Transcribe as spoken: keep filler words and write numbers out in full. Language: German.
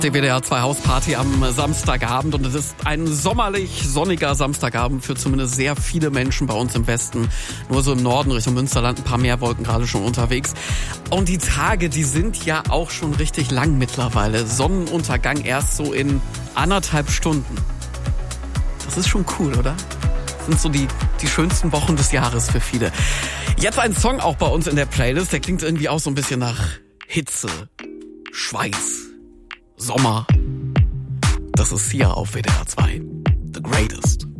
Die W D R zwei Hausparty am Samstagabend und es ist ein sommerlich sonniger Samstagabend für zumindest sehr viele Menschen bei uns im Westen. Nur so im Norden Richtung Münsterland ein paar mehr Wolken gerade schon unterwegs. Und die Tage, die sind ja auch schon richtig lang mittlerweile. Sonnenuntergang erst so in anderthalb Stunden. Das ist schon cool, oder? Das sind so die, die schönsten Wochen des Jahres für viele. Jetzt ein Song auch bei uns in der Playlist, der klingt irgendwie auch so ein bisschen nach Hitze, Schweiß, Sommer. Das ist Sia auf W D R zwei. The Greatest.